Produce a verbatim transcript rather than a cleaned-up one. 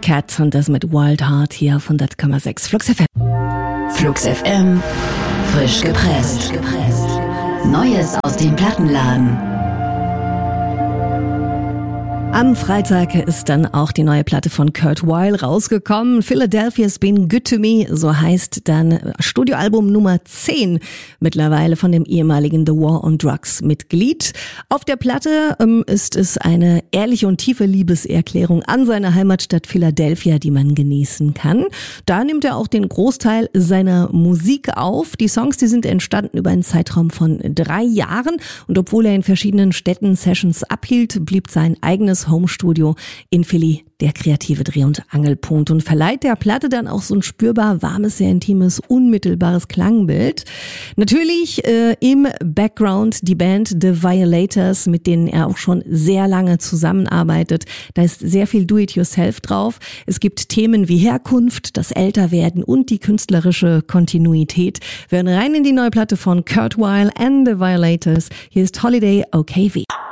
Cat und das mit Wild Heart hier auf hundert Komma sechs Flux F M. Flux F M, frisch gepresst. Neues aus dem Plattenladen. Am Freitag ist dann auch die neue Platte von Kurt Weill rausgekommen. Philadelphia's Been Good to Me, so heißt dann Studioalbum Nummer zehn mittlerweile von dem ehemaligen The War on Drugs Mitglied. Auf der Platte ähm, ist es eine ehrliche und tiefe Liebeserklärung an seine Heimatstadt Philadelphia, die man genießen kann. Da nimmt er auch den Großteil seiner Musik auf. Die Songs, die sind entstanden über einen Zeitraum von drei Jahren und obwohl er in verschiedenen Städten Sessions abhielt, blieb sein eigenes Homestudio in Philly der kreative Dreh- und Angelpunkt und verleiht der Platte dann auch so ein spürbar warmes, sehr intimes, unmittelbares Klangbild. Natürlich äh, im Background die Band The Violators, mit denen er auch schon sehr lange zusammenarbeitet. Da ist sehr viel Do-it-yourself drauf. Es gibt Themen wie Herkunft, das Älterwerden und die künstlerische Kontinuität. Wir hören rein in die neue Platte von Kurt Weill and The Violators. Hier ist Holiday O K V.